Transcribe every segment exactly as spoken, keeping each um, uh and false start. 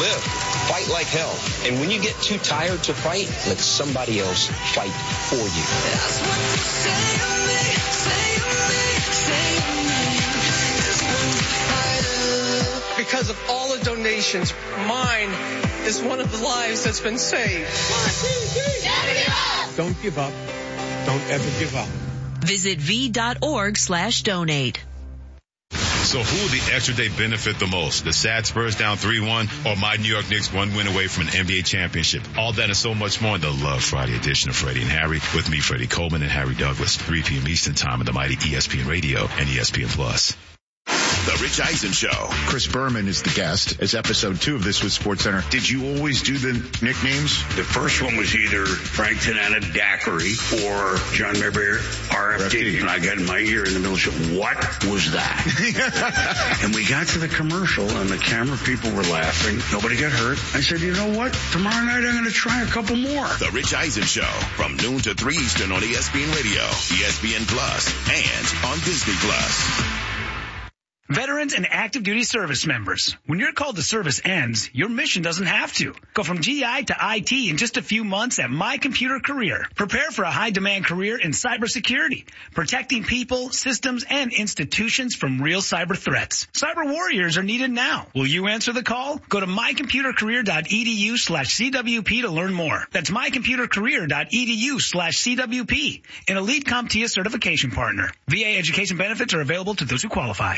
live. Fight like hell. And when you get too tired to fight, let somebody else fight for you. That's what you say to me, say to me, say to me. This one fighter. Because of all the donations, mine is one of the lives that's been saved. One, two, three. Never give up. Don't give up. Don't ever give up. Visit v.org slash donate. So who will the extra day benefit the most? The sad Spurs down three one or my New York Knicks one win away from an N B A championship? All that and so much more in the Love Friday edition of Freddie and Harry with me, Freddie Coleman and Harry Douglas, three p.m. Eastern Time on the mighty E S P N Radio and E S P N Plus. The Rich Eisen Show. Chris Berman is the guest. It's episode two of This Was SportsCenter. Did you always do the nicknames? The first one was either Frank Tanana Daiquiri or John Mayberry R F D. And I got in my ear in the middle and said, what was that? And we got to the commercial and the camera people were laughing. Nobody got hurt. I said, you know what? Tomorrow night I'm going to try a couple more. The Rich Eisen Show from noon to three Eastern on E S P N Radio, E S P N Plus, and on Disney Plus. Veterans and active duty service members. When your call to service ends, your mission doesn't have to. Go from G I to I T in just a few months at My Computer Career. Prepare for a high-demand career in cybersecurity, protecting people, systems, and institutions from real cyber threats. Cyber warriors are needed now. Will you answer the call? Go to mycomputercareer.edu slash CWP to learn more. That's mycomputercareer.edu slash CWP, an Elite CompTIA certification partner. V A education benefits are available to those who qualify.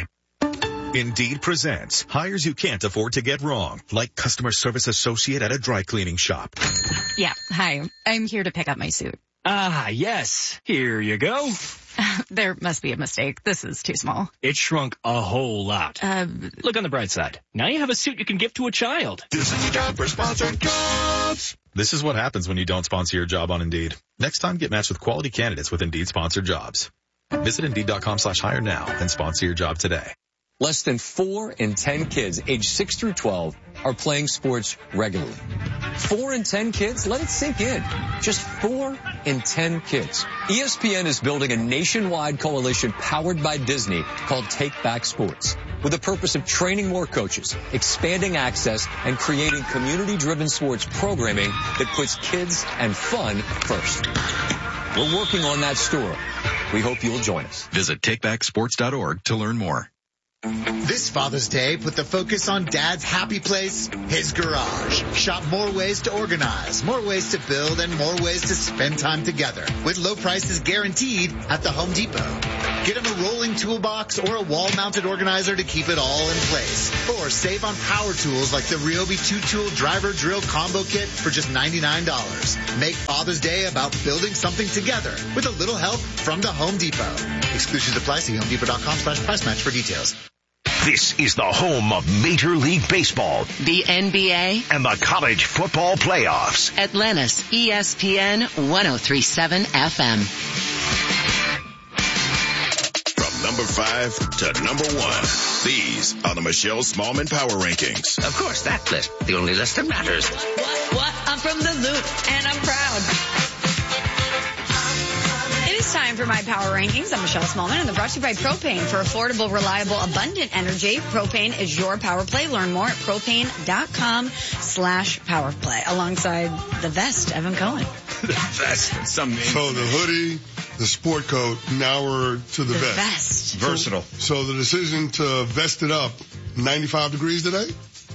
Indeed presents hires you can't afford to get wrong, like customer service associate at a dry cleaning shop. Yeah, hi. I'm here to pick up my suit. Ah, yes. Here you go. There must be a mistake. This is too small. It shrunk a whole lot. Uh, Look on the bright side. Now you have a suit you can give to a child. This is your job for sponsored jobs. This is what happens when you don't sponsor your job on Indeed. Next time, get matched with quality candidates with Indeed sponsored jobs. Visit Indeed.com slash hire now and sponsor your job today. Less than four in ten kids aged six through twelve are playing sports regularly. Four in ten kids? Let it sink in. Just four in ten kids. E S P N is building a nationwide coalition powered by Disney called Take Back Sports, with the purpose of training more coaches, expanding access, and creating community-driven sports programming that puts kids and fun first. We're working on that story. We hope you'll join us. Visit take back sports dot org to learn more. This Father's Day, put the focus on Dad's happy place, his garage. Shop more ways to organize, more ways to build, and more ways to spend time together. With low prices guaranteed at the Home Depot. Get him a rolling toolbox or a wall-mounted organizer to keep it all in place. Or save on power tools like the Ryobi two-tool driver drill combo kit for just ninety-nine dollars. Make Father's Day about building something together with a little help from the Home Depot. Exclusions apply. See homedepot.com slash price match for details. This is the home of Major League Baseball, the N B A, and the college football playoffs. Atlanta's E S P N one oh three point seven F M. From number five to number one, these are the Michelle Smallman Power Rankings. Of course, that list, the only list that matters. What, what? I'm from the Loop, and I'm proud. It's time for my power rankings. I'm Michelle Smallman, and they're brought to you by Propane. For affordable, reliable, abundant energy, Propane is your power play. Learn more at propane.com slash power play. Alongside the vest, Evan Cohen. The vest. Some so the hoodie, the sport coat, now we're to the, the vest. vest. Versatile. So the decision to vest it up, ninety-five degrees today?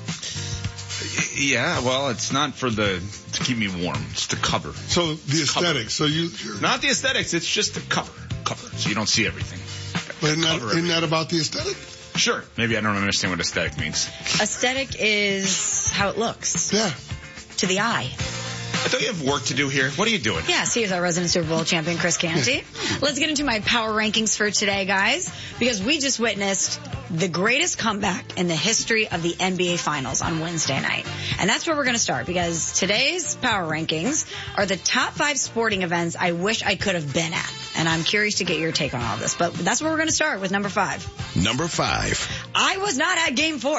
Yeah, well, it's not for the to keep me warm. It's to cover. So the it's aesthetics. Cover. So you not the aesthetics. It's just to cover, cover, so you don't see everything. But isn't that, isn't that about the aesthetic? Sure. Maybe I don't understand what aesthetic means. Aesthetic is how it looks. Yeah. To the eye. I thought you have work to do here. What are you doing? Yes, here's our resident Super Bowl champion, Chris Canty. Let's get into my power rankings for today, guys, because we just witnessed the greatest comeback in the history of the N B A Finals on Wednesday night. And that's where we're going to start, because today's power rankings are the top five sporting events I wish I could have been at. And I'm curious to get your take on all this. But that's where we're going to start with number five. Number five. I was not at game four.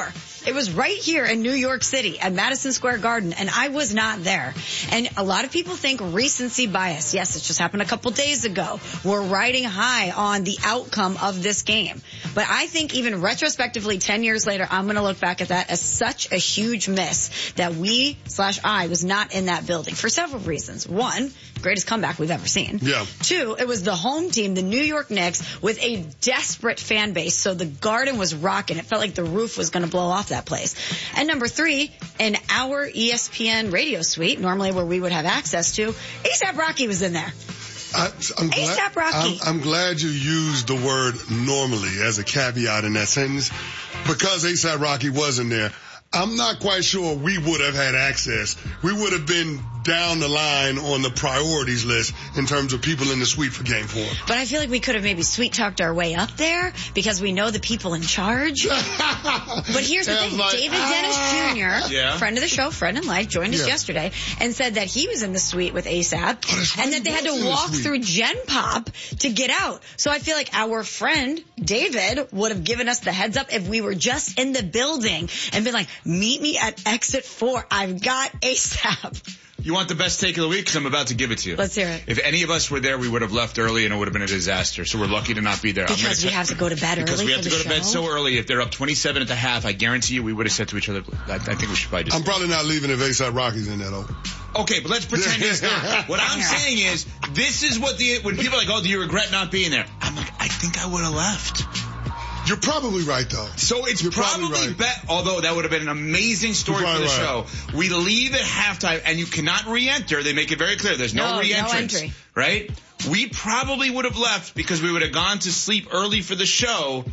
It was right here in New York City at Madison Square Garden, and I was not there. And a lot of people think recency bias. Yes, it just happened a couple days ago. We're riding high on the outcome of this game. But I think even retrospectively, ten years later, I'm going to look back at that as such a huge miss that we slash I was not in that building for several reasons. One, greatest comeback we've ever seen. Yeah. Two, it was the home team, the New York Knicks, with a desperate fan base. So the Garden was rocking. It felt like the roof was going to blow off that place. And number three, in our E S P N radio suite, normally where we would have access to, ASAP Rocky was in there. I, I'm, glad, A$AP Rocky. I'm, I'm glad you used the word normally as a caveat in that sentence because ASAP Rocky wasn't there. I'm not quite sure we would have had access. We would have been down the line on the priorities list in terms of people in the suite for game four. But I feel like we could have maybe sweet talked our way up there because we know the people in charge. But here's the thing. Like, David ah. Dennis Junior, Yeah. friend of the show, friend in life, joined us Yeah. yesterday and said that he was in the suite with ASAP Oh, that's right, and that they he had was in to the walk suite. through Gen Pop to get out. So I feel like our friend David would have given us the heads up if we were just in the building and been like, meet me at exit four. I've got ASAP. You want the best take of the week? Because I'm about to give it to you. Let's hear it. If any of us were there, we would have left early and it would have been a disaster. So we're lucky to not be there. I'm Because gonna we t- have to go to bed early Because we for have to the go to bed show? so early. If they're up twenty-seven at the half, I guarantee you we would have said to each other, I, I think we should probably just... I'm probably not leaving if ASAP Rocky's in there, though. Okay, but let's pretend he's not. What I'm saying is, this is what the... When people are like, oh, do you regret not being there? I'm like, I think I would have left. You're probably right, though. So it's You're probably, probably right. bet, although that would have been an amazing story You're for the probably show. We leave at halftime and you cannot re-enter. They make it very clear. There's no, No, no re-entrance. entry. Right? We probably would have left because we would have gone to sleep early for the show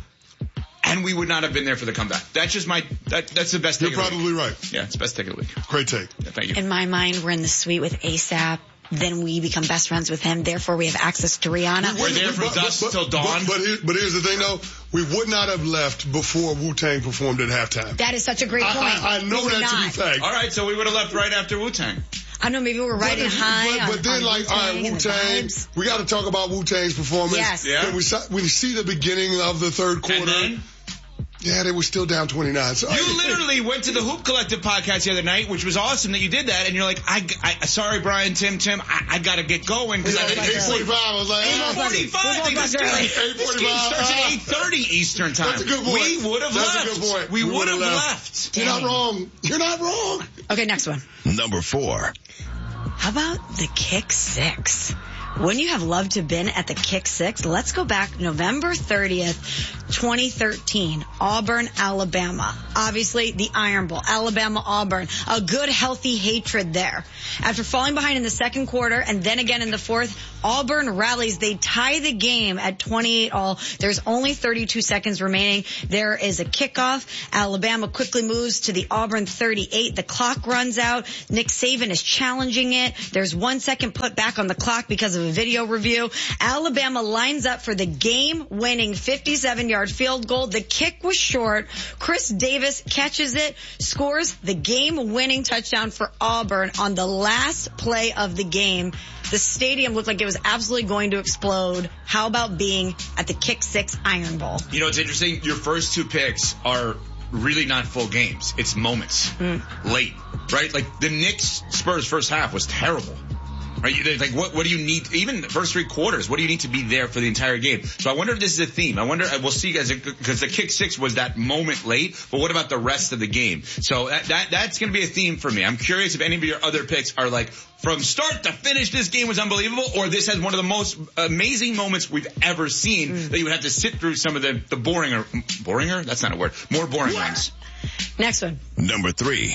and we would not have been there for the comeback. That's just my, that, that's the best You're take of the probably week. right. Yeah, it's the best take of the week. Great take. Yeah, thank you. In my mind, we're in the suite with ASAP. Then we become best friends with him. Therefore, we have access to Rihanna. We're there from But- dusk but- till dawn. But, but, here, but here's the thing, though. We would not have left before Wu-Tang performed at halftime. That is such a great I, point. I, I know We would that to be not. fact. All right, so we would have left right after Wu-Tang. I know maybe we're riding but, high but, on, but then, on like, all right, Wu-Tang and the Wu-Tang, vibes. we got to talk about Wu-Tang's performance. Yes. Yeah. When we, saw, when we see the beginning of the third quarter, And then? yeah, they were still down twenty-nine. So You literally went to the Hoop Collective podcast the other night, which was awesome that you did that, and you're like, I, I sorry, Brian, Tim, Tim, I, I gotta get going because I didn't eight forty-five, I was like, Eight ah, forty-five. They just did it. eight This game forty-five. starts at uh, eight thirty Eastern time. That's a good point. We would have That's left. a good point. We, We would have would've left. left. You're not wrong. You're not wrong. Okay, next one. Number four. How about the Kick Six? Wouldn't you have loved to have been at the Kick Six? Let's go back November thirtieth, twenty thirteen, Auburn, Alabama. Obviously, the Iron Bowl, Alabama, Auburn. A good, healthy hatred there. After falling behind in the second quarter and then again in the fourth, Auburn rallies. They tie the game at twenty-eight all. There's only thirty-two seconds remaining. There is a kickoff. Alabama quickly moves to the Auburn thirty-eight. The clock runs out. Nick Saban is challenging it. There's one second put back on the clock because of a video review. Alabama lines up for the game-winning fifty-seven yard field goal. The kick was short. Chris Davis catches it, scores the game-winning touchdown for Auburn on the last play of the game. The stadium looked like it was absolutely going to explode. How about being at the Kick Six Iron Bowl? You know, it's interesting. Your first two picks are really not full games. It's moments. Mm. Late. Right? Like, the Knicks Spurs first half was terrible. Right? You- Like, what, what do you need? Even the first three quarters, what do you need to be there for the entire game? So I wonder if this is a theme. I wonder, we'll see, guys, because the Kick Six was that moment late, but what about the rest of the game? So that, that that's going to be a theme for me. I'm curious if any of your other picks are like, from start to finish, this game was unbelievable, or this has one of the most amazing moments we've ever seen mm. that you would have to sit through some of the, the boringer, boringer? That's not a word. More boring ones. Next one. Number three.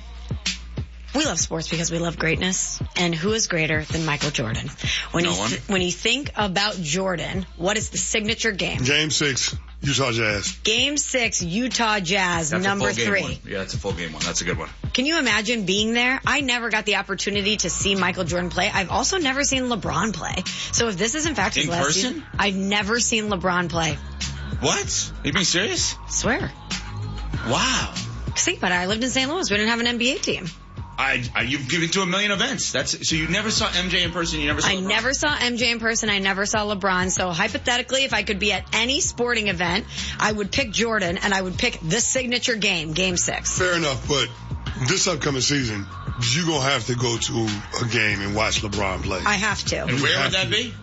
We love sports because we love greatness. And who is greater than Michael Jordan? When No you one. th- when you think about Jordan, what is the signature game? Game six, Utah Jazz. Game six, Utah Jazz, That's number a full game three. one. Yeah, that's a full game one. That's a good one. Can you imagine being there? I never got the opportunity to see Michael Jordan play. I've also never seen LeBron play. So if this is in fact his In last person? season, I've never seen LeBron play. What? Are you being serious? Swear. Wow. Think about it. I lived in Saint Louis. We didn't have an N B A team. I, I, you've given to a million events. That's so you never saw M J in person. You never saw. I LeBron. never saw M J in person. I never saw LeBron. So hypothetically, if I could be at any sporting event, I would pick Jordan, and I would pick the signature game, Game Six. Fair enough, but this upcoming season, you're gonna have to go to a game and watch LeBron play. I have to. And where would that be?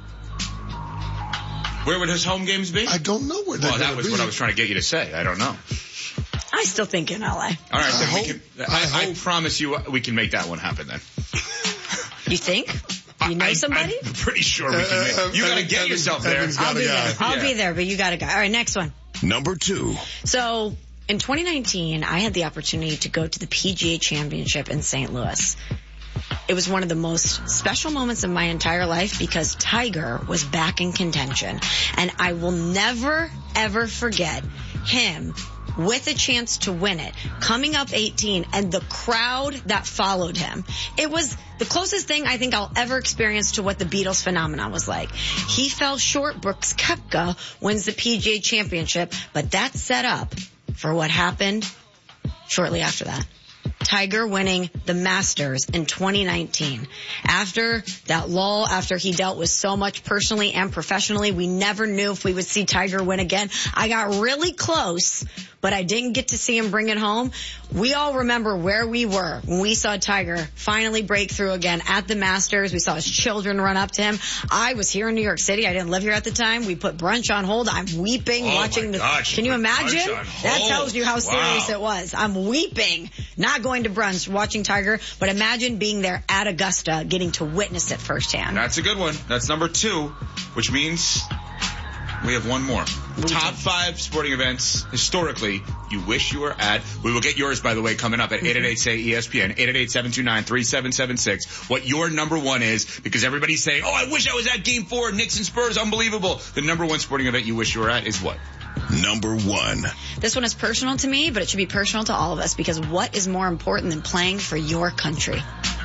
Where would his home games be? I don't know where. Well, that was be. what I was trying to get you to say. I don't know. I still think in L A. All right, I then hope, we can, I, I, I promise you we can make that one happen then. You think? You know I, somebody? I'm pretty sure we can make Uh, uh, You got to Evan- get Evan- yourself there. Evan's got I'll a be guy. there. I'll Yeah. be there, but you got a guy. All right, next one. Number two. So in twenty nineteen, I had the opportunity to go to the P G A Championship in Saint Louis. It was one of the most special moments of my entire life because Tiger was back in contention. And I will never, ever forget him with a chance to win it, coming up eighteen, and the crowd that followed him. It was the closest thing I think I'll ever experience to what the Beatles phenomenon was like. He fell short. Brooks Koepka wins the P G A Championship, but that set up for what happened shortly after that. Tiger winning the Masters in twenty nineteen. After that lull, after he dealt with so much personally and professionally, we never knew if we would see Tiger win again. I got really close, but I didn't get to see him bring it home. We all remember where we were when we saw Tiger finally break through again at the Masters. We saw his children run up to him. I was here in New York City. I didn't live here at the time. We put brunch on hold. I'm weeping Oh watching my the, gosh, can you put imagine? brunch on That hold. tells you how serious Wow. it was. I'm weeping, not going to brunch, watching Tiger, but imagine being there at Augusta, getting to witness it firsthand. That's a good one. That's number two, which means we have one more. Top five sporting events historically you wish you were at. We will get yours, by the way, coming up at eight eight eight, say E S P N, eight eight eight, seven two nine, three seven seven six. What your number one is, because everybody's saying, oh, I wish I was at Game four, Knicks and Spurs, unbelievable. The number one sporting event you wish you were at is what? Number one. This one is personal to me, but it should be personal to all of us, because what is more important than playing for your country?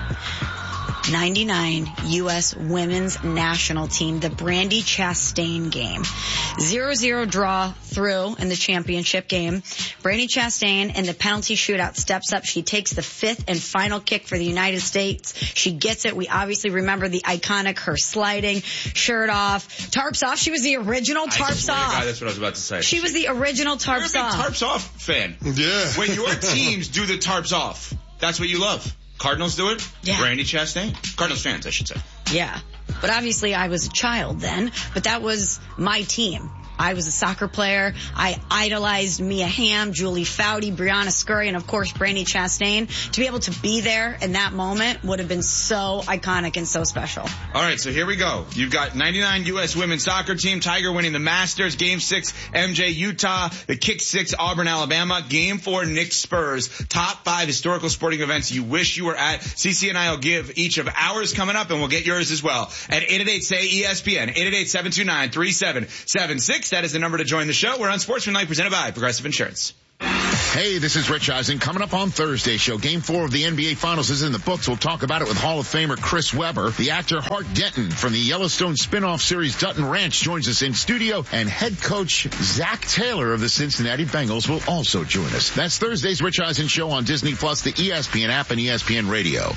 ninety-nine U S women's national team, the Brandi Chastain game. zero zero draw through in the championship game. Brandi Chastain in the penalty shootout steps up. She takes the fifth and final kick for the United States. She gets it. We obviously remember the iconic her sliding, shirt off, tarps off. She was the original I tarps swear to off. God, that's what I was about to say. She was the original You're a tarps big off. tarps off fan. Yeah. When your teams do the tarps off, that's what you love. Cardinals do it. Yeah. Brandi Chastain. Cardinals fans, I should say. Yeah. But obviously I was a child then, but that was my team. I was a soccer player. I idolized Mia Hamm, Julie Foudy, Brianna Scurry, and of course Brandi Chastain. To be able to be there in that moment would have been so iconic and so special. All right, so here we go. You've got ninety-nine U S women's soccer team, Tiger winning the Masters, Game six, M J, Utah, the Kick six, Auburn, Alabama, Game four, Knicks, Spurs. Top five historical sporting events you wish you were at. Cece and I will give each of ours coming up, and we'll get yours as well at eight eight eight, say E S P N, eight eight eight, seven two nine, three seven seven six. That is the number to join the show. We're on Sportsmanlike, presented by Progressive Insurance. Hey, this is Rich Eisen. Coming up on Thursday's show, Game four of the N B A Finals is in the books. We'll talk about it with Hall of Famer Chris Webber. The actor Hart Denton from the Yellowstone spin-off series Dutton Ranch joins us in studio, and head coach Zach Taylor of the Cincinnati Bengals will also join us. That's Thursday's Rich Eisen Show on Disney Plus, the E S P N app, and E S P N Radio.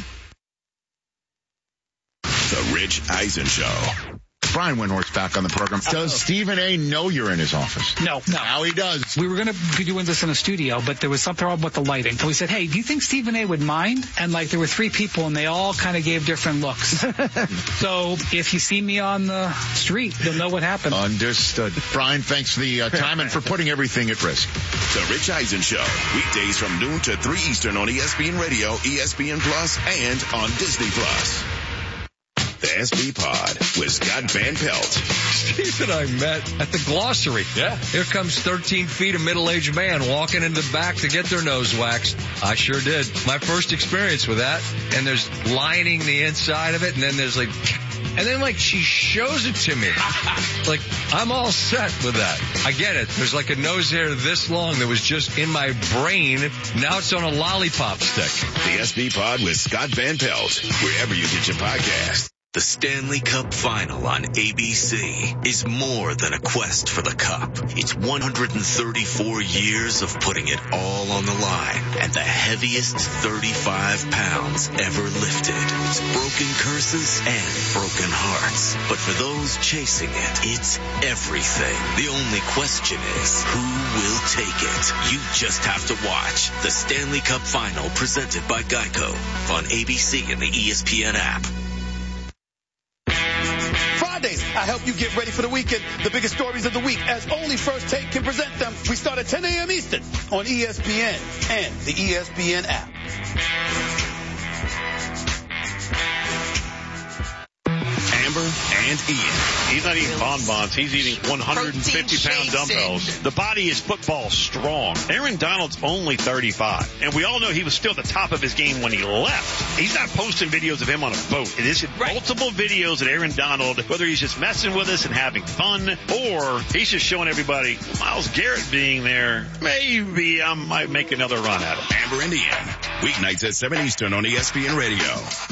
The Rich Eisen Show. Brian Windhorst back on the program. Does Stephen A. know you're in his office? No, no. Now he does. We were going to be doing this in a studio, but there was something wrong with the lighting. So we said, hey, do you think Stephen A. would mind? And like there were three people and they all kind of gave different looks. So if you see me on the street, you'll know what happened. Understood. Brian, thanks for the uh, time and for putting everything at risk. The Rich Eisen Show. Weekdays from noon to three Eastern on E S P N Radio, E S P N Plus, and on Disney Plus. The S B Pod with Scott Van Pelt. Steve and I met at the Glossary. Yeah. Here comes thirteen feet of middle-aged man walking into the back to get their nose waxed. I sure did. My first experience with that. And there's lining the inside of it, and then there's like... And then, like, she shows it to me. Like, I'm all set with that. I get it. There's like a nose hair this long that was just in my brain. Now it's on a lollipop stick. The S B Pod with Scott Van Pelt. Wherever you get your podcast. The Stanley Cup Final on A B C is more than a quest for the cup. It's one hundred thirty-four years of putting it all on the line and the heaviest thirty-five pounds ever lifted. It's broken curses and broken hearts. But for those chasing it, it's everything. The only question is, who will take it? You just have to watch the Stanley Cup Final presented by Geico on A B C and the E S P N app. Fridays, I help you get ready for the weekend. The biggest stories of the week, as only First Take can present them. We start at ten a.m. Eastern on E S P N and the E S P N app. Amber and Ian. He's not eating bonbons. He's eating one hundred fifty pound dumbbells. The body is football strong. Aaron Donald's only thirty-five. And we all know he was still at the top of his game when he left. He's not posting videos of him on a boat. It is multiple videos of Aaron Donald, whether he's just messing with us and having fun, or he's just showing everybody, Myles Garrett being there, maybe I might make another run at it. Amber and Ian. Weeknights at seven Eastern on E S P N Radio.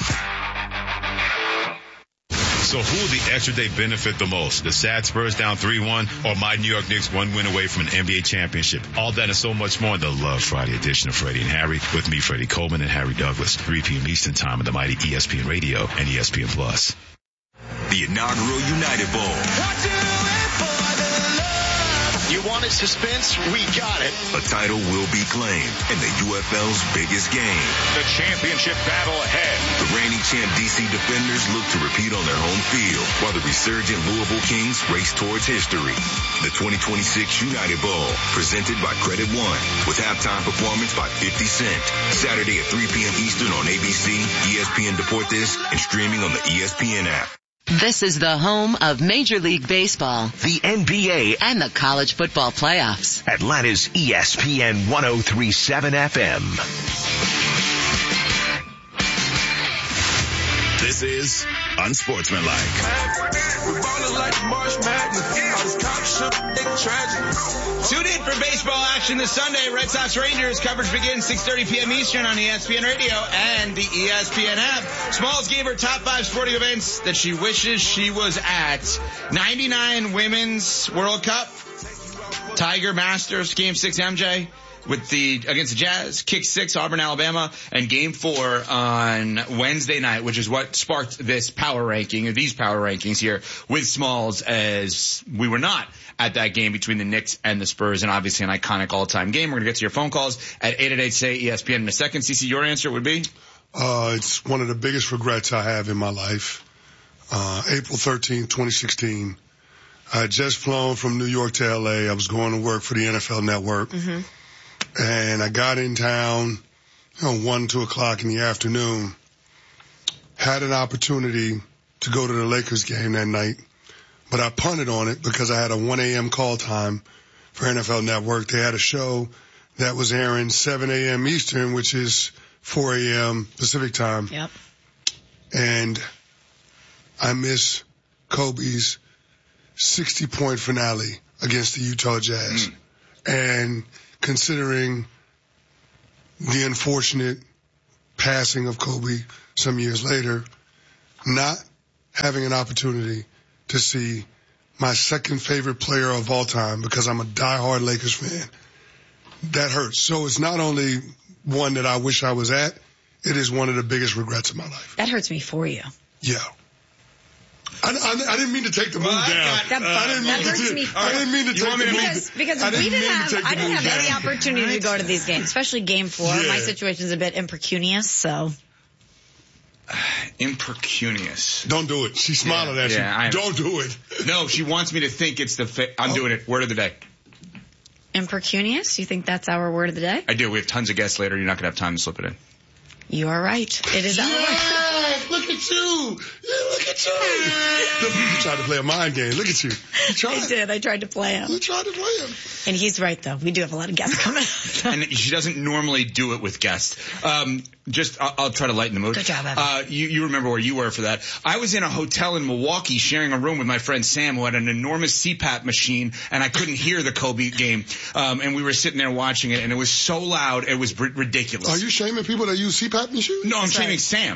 So who will the extra day benefit the most? The sad Spurs down three one or my New York Knicks one win away from an N B A championship? All that and so much more in the Love Friday edition of Freddie and Harry with me, Freddie Coleman and Harry Douglas, three p.m. Eastern time on the mighty E S P N Radio and E S P N Plus. The inaugural United Bowl. You wanted suspense? We got it. A title will be claimed in the U F L's biggest game. The championship battle ahead. The reigning champ D C Defenders look to repeat on their home field, while the resurgent Louisville Kings race towards history. The twenty twenty-six United Bowl, presented by Credit One, with halftime performance by fifty Cent. Saturday at three p.m. Eastern on A B C, E S P N Deportes, and streaming on the E S P N app. This is the home of Major League Baseball, the N B A, and the college football playoffs. Atlanta's E S P N one oh three point seven F M. This is Unsportsmanlike. Tune in for baseball action this Sunday. Red Sox Rangers coverage begins six thirty p.m. Eastern on E S P N Radio and the E S P N app. Smalls gave her top five sporting events that she wishes she was at. ninety-nine Women's World Cup, Tiger Masters, Game six M J. With the, against the Jazz, kick six, Auburn, Alabama, and game four on Wednesday night, which is what sparked this power ranking, these power rankings here with Smalls, as we were not at that game between the Knicks and the Spurs, and obviously an iconic all-time game. We're going to get to your phone calls at eight eight eight, S A Y, E S P N in a second. C C, your answer would be? Uh, it's one of the biggest regrets I have in my life. Uh, April thirteenth, twenty sixteen. I had just flown from New York to L A. I was going to work for the N F L Network. Mm-hmm. And I got in town, you know, one, two o'clock in the afternoon. Had an opportunity to go to the Lakers game that night, but I punted on it because I had a one a.m. call time for N F L Network. They had a show that was airing seven a.m. Eastern, which is four a.m. Pacific time. Yep. And I miss Kobe's sixty-point finale against the Utah Jazz. Mm. And considering the unfortunate passing of Kobe some years later, not having an opportunity to see my second favorite player of all time, because I'm a diehard Lakers fan, that hurts. So it's not only one that I wish I was at, it is one of the biggest regrets of my life. That hurts me for you. Yeah. I, I, I didn't mean to take the move well, down. That, I didn't that mean hurts to, me. I didn't mean to take the because, move. Because I we didn't didn't have, I didn't have down. any opportunity to go to these games, especially game four. Yeah. My situation's a bit imprecunious, so. Imprecunious. Don't do it. She's smiling yeah, at yeah, you. Don't do it. No, she wants me to think it's the, fi- I'm oh. doing it. Word of the day. Imprecunious? You think that's our word of the day? I do. We have tons of guests later. You're not going to have time to slip it in. You are right. It is yes, our word. Look at you. Yeah, look at you. You tried to play a mind game. Look at you. You tried. I did. I tried to play him. You tried to play him. And he's right, though. We do have a lot of guests coming up. And she doesn't normally do it with guests. Um, just, I'll, I'll try to lighten the mood. Good job, Evan. Uh, you, you remember where you were for that. I was in a hotel in Milwaukee sharing a room with my friend Sam, who had an enormous C PAP machine, and I couldn't hear the Kobe game. Um, and we were sitting there watching it, and it was so loud, it was r- ridiculous. Are you shaming people that use C PAP machines? No, I'm That's shaming right. Sam.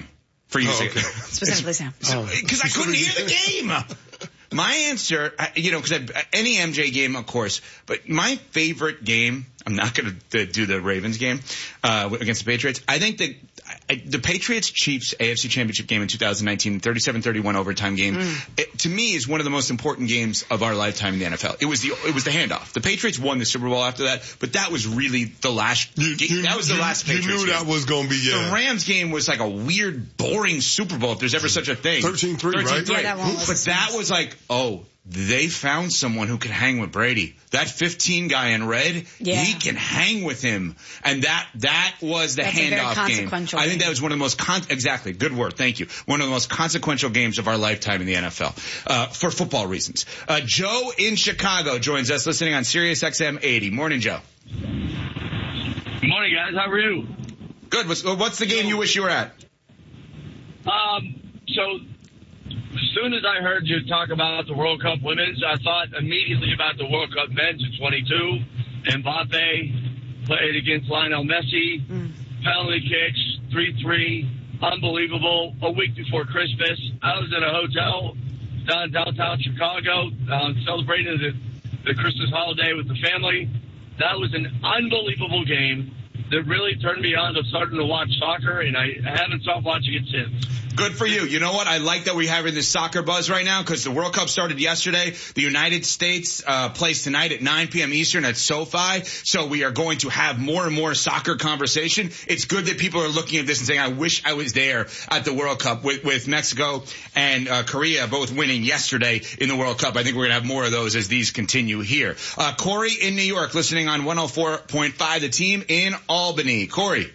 For you, Oh, okay. Specifically Sam. Because I couldn't hear the game. My answer, I- you know, because any M J game, of course, but my favorite game, I'm not going to do the Ravens game uh, against the Patriots. I think that I, the Patriots-Chiefs A F C Championship game in two thousand nineteen, thirty-seven thirty-one overtime game, mm. it, to me is one of the most important games of our lifetime in the N F L. It was the it was the handoff. The Patriots won the Super Bowl after that, but that was really the last. You, you, that was the you, last you Patriots knew game. that was going to be, yeah. The Rams game was like a weird, boring Super Bowl, if there's ever such a thing. thirteen three, right? Yeah, that one was But that was like, oh, they found someone who can hang with Brady. That fifteen guy in red, Yeah. he can hang with him. And that that was the That's a very handoff game. consequential I think game. that was one of the most, con- exactly, good word, thank you. One of the most consequential games of our lifetime in the N F L, uh, for football reasons. Uh, Joe in Chicago joins us listening on Sirius X M eighty. Morning, Joe. Good morning, guys. How are you? Good. What's, what's the game you wish you were at? Um, so as soon as I heard you talk about the World Cup women's, I thought immediately about the World Cup men's in twenty-two. Mbappe played against Lionel Messi. Mm. Penalty kicks, three three. Unbelievable. A week before Christmas, I was in a hotel down downtown Chicago, um, celebrating the, the Christmas holiday with the family. That was an unbelievable game that really turned me on to starting to watch soccer, and I haven't stopped watching it since. Good for you. You know what? I like that we're having this soccer buzz right now because the World Cup started yesterday. The United States uh plays tonight at nine p.m. Eastern at SoFi. So we are going to have more and more soccer conversation. It's good that people are looking at this and saying, I wish I was there at the World Cup with, with Mexico and uh, Korea both winning yesterday in the World Cup. I think we're going to have more of those as these continue here. Uh, Corey in New York listening on one oh four point five, the team in Albany. Corey.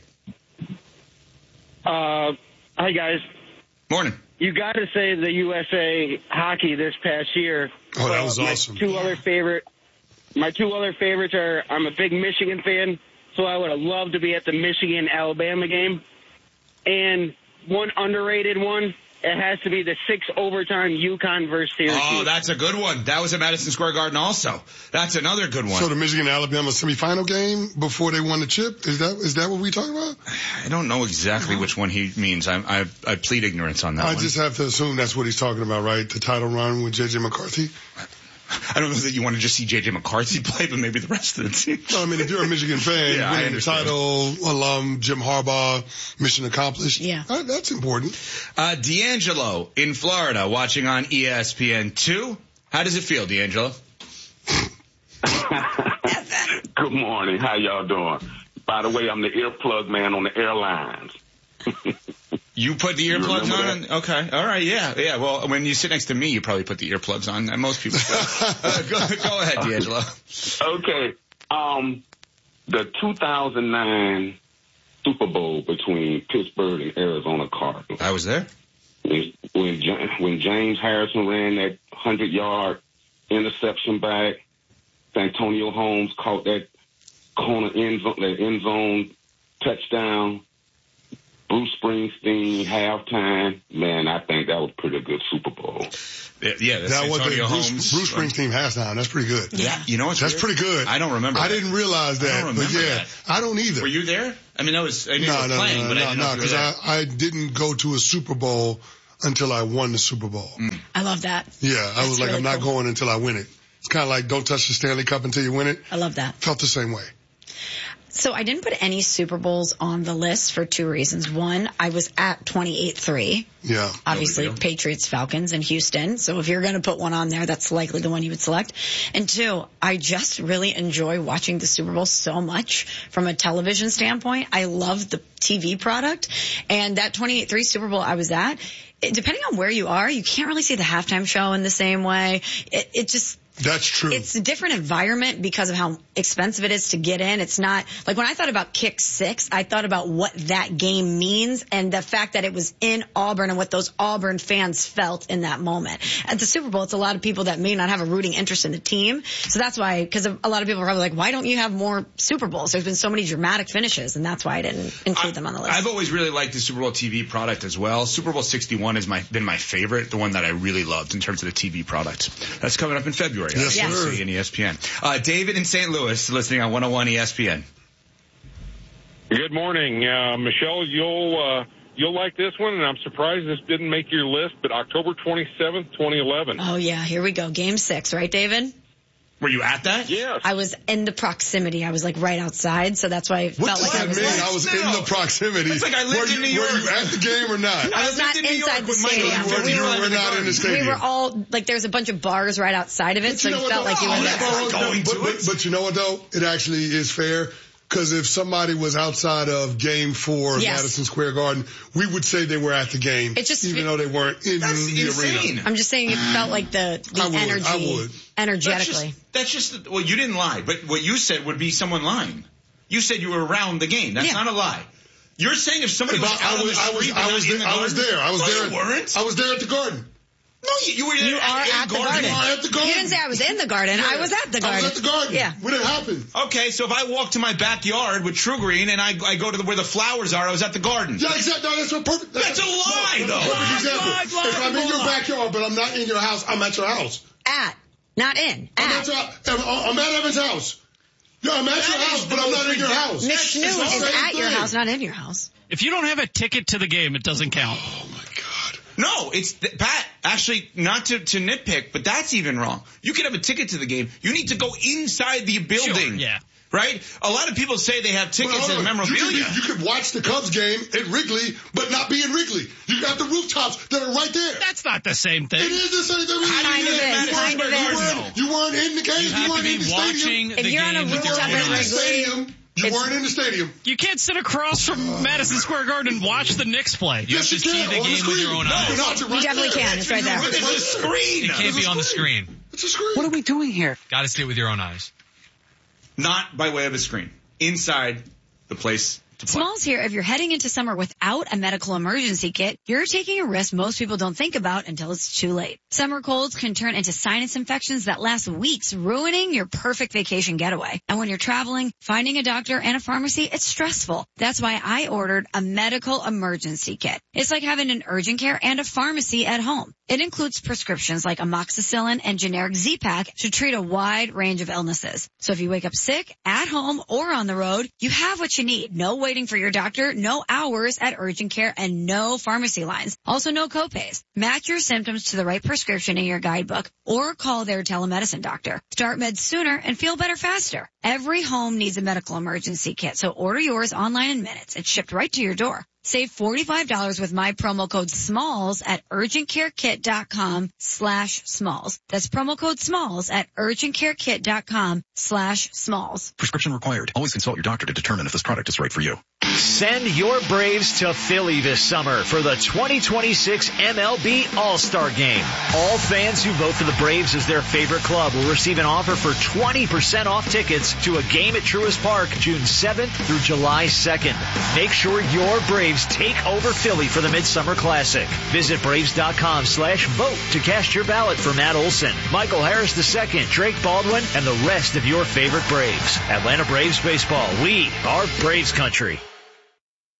Uh, hi, guys. Morning. You got to say the U S A hockey this past year. Oh, that was my awesome. Two other favorite, my two other favorites are, I'm a big Michigan fan, so I would have loved to be at the Michigan-Alabama game. And one underrated one, it has to be the six overtime UConn versus Syracuse. Oh, that's a good one. That was at Madison Square Garden also. That's another good one. So the Michigan-Alabama semifinal game before they won the chip, is that is that what we talking about? I don't know exactly which one he means. I I, I plead ignorance on that I one. just have to assume that's what he's talking about, right? The title run with J J McCarthy? I don't know that you want to just see J J McCarthy play, but maybe the rest of the team. No, I mean, if you're a Michigan fan, Yeah, I winning the understand. title, alum, Jim Harbaugh, mission accomplished. Yeah. Uh, that's important. Uh, D'Angelo in Florida watching on E S P N two. How does it feel, D'Angelo? Good morning. How y'all doing? By the way, I'm the earplug man on the airlines. You put the You earplugs remember on? Okay. All right. Yeah. Yeah. Well, when you sit next to me, you probably put the earplugs on. And most people do. uh, go, go ahead, D'Angelo. Okay. Um, the two thousand nine Super Bowl between Pittsburgh and Arizona Cardinals. I was there. When, when, Ja- when James Harrison ran that hundred-yard interception back, Santonio Holmes caught that corner end zone, that end zone touchdown. Bruce Springsteen, halftime. Man, I think that was a pretty good Super Bowl. Yeah, yeah that's That was the Antonio Bruce, Holmes. Bruce Springsteen halftime. That's pretty good. Yeah. You know what's That's weird? pretty good. I don't remember I that. didn't realize I that. don't but remember yeah, that. I don't either. Were you there? I mean, that was, I knew no, you were no, playing, no, but I no, didn't no, know if you because were there. I, I didn't go to a Super Bowl until I won the Super Bowl. Mm. I love that. Yeah, I That's was like, really I'm not cool. going until I win it. It's kind of like don't touch the Stanley Cup until you win it. I love that. Felt the same way. So I didn't put any Super Bowls on the list for two reasons. One, I was at twenty-eight three. Yeah. Obviously, Patriots, Falcons, and Houston. So if you're going to put one on there, that's likely the one you would select. And two, I just really enjoy watching the Super Bowl so much from a television standpoint. I love the T V product. And that twenty-eight three Super Bowl I was at, it, depending on where you are, you can't really see the halftime show in the same way. It, it just... That's true. It's a different environment because of how expensive it is to get in. It's not like when I thought about Kick Six, I thought about what that game means and the fact that it was in Auburn and what those Auburn fans felt in that moment. At the Super Bowl, it's a lot of people that may not have a rooting interest in the team. So that's why, because a lot of people are probably like, why don't you have more Super Bowls? There's been so many dramatic finishes, and that's why I didn't include them on the list. I've always really liked the Super Bowl T V product as well. Super Bowl sixty-one has my, been my favorite, the one that I really loved in terms of the T V product. That's coming up in February. Yes, on sir. A B C and E S P N. Uh, David in Saint Louis listening on one oh one E S P N. Good morning. Uh, Michelle, you'll uh, you'll like this one, and I'm surprised this didn't make your list, but October twenty-seventh, twenty eleven. Oh, yeah, here we go. Game six, right, David? Were you at that? Yes. I was in the proximity. I was like right outside, so that's why I What felt does like I that was mean? like, I was in the proximity. It's like I lived were in you, New York. Were you at the game or not? I was not inside the stadium. You were, we you were, were not in the stadium. we were all, like, there's a bunch of bars right outside of it, But so you you know felt what, like you though? were Oh, there. no, but, but, but you know what, though? It actually is fair. Because if somebody was outside of Game Four of Yes. Madison Square Garden, we would say they were at the game, It just- even though they weren't in That's the insane. arena. I'm just saying it felt like the, the I would, energy, I would. energetically. That's just, that's just, well, you didn't lie, but what you said would be someone lying. You said you were around the game. That's Yeah. not a lie. You're saying if somebody was But out I on the was, I was, street but I not was, in there, the I was garden? there. I was No, there. you weren't. I was there at the Garden. No, you, you were You at, are at, at the garden. You are at the Garden. You didn't say I was in the garden. I was at the garden. I was at the Garden. Yeah. When it happened. Okay, so if I walk to my backyard with True Green and I, I go to the, where the flowers are, I was at the garden. Yeah, exactly. No, that's a perfect. That's a lie, no, though. Perfect Lie, example. lie, lie, if I'm in your lie. backyard, but I'm not in your house, I'm at your house. At, not in. I'm At. at, your, I'm at Evan's house. Yeah, I'm at That your is house, the but I'm most not in your ridiculous- house. Mick That's Schnoo the is same at your thing. house, not in your house. If you don't have a ticket to the game, it doesn't count. Oh my God. No, it's, th- Pat, actually, not to, to nitpick, but that's even wrong. You can have a ticket to the game. You need to go inside the building. Sure, yeah. Right? A lot of people say they have tickets Well, and hold on. You memorabilia. could, be, you could watch the Cubs game at Wrigley, but not be in Wrigley. You got the rooftops that are right there. That's not the same thing. It is the same thing. How do Kind you of get is, Madison kind of Square is. Garden, You weren't, you weren't in the game. You You, have to weren't be in the watching stadium. If the you're on a game with your rooftop own You at weren't in the eyes. Wrigley, stadium. You It's- weren't in the stadium. You can't sit across from Madison Square Garden and watch the Knicks play. You Yes, have to you see can, the on the game with screen. your own No, eyes. you can watch it right You definitely there. can. It's right there. There's a screen. It can't be on the screen. It's a screen. What are we doing here? Got to see it with your own eyes. Not by way of a screen. Inside the place to play. Smalls here, if you're heading into summer without a medical emergency kit, you're taking a risk most people don't think about until it's too late. Summer colds can turn into sinus infections that last weeks, ruining your perfect vacation getaway. And when you're traveling, finding a doctor and a pharmacy, it's stressful. That's why I ordered a medical emergency kit. It's like having an urgent care and a pharmacy at home. It includes prescriptions like amoxicillin and generic Z-Pak to treat a wide range of illnesses. So if you wake up sick, at home, or on the road, you have what you need. No waiting for your doctor, no hours at urgent care, and no pharmacy lines. Also no copays. Match your symptoms to the right prescription in your guidebook or call their telemedicine doctor. Start meds sooner and feel better faster. Every home needs a medical emergency kit, so order yours online in minutes. It's shipped right to your door. Save forty-five dollars with my promo code SMALLS at urgentcarekit.com slash SMALLS. That's promo code SMALLS at urgentcarekit.com slash SMALLS. Prescription required. Always consult your doctor to determine if this product is right for you. Send your Braves to Philly this summer for the twenty twenty-six M L B All-Star Game. All fans who vote for the Braves as their favorite club will receive an offer for twenty percent off tickets to a game at Truist Park June seventh through July second. Make sure your Braves take over Philly for the Midsummer Classic. Visit Braves.com slash vote to cast your ballot for Matt Olson, Michael Harris the second, Drake Baldwin, and the rest of your favorite Braves. Atlanta Braves baseball. We are Braves country.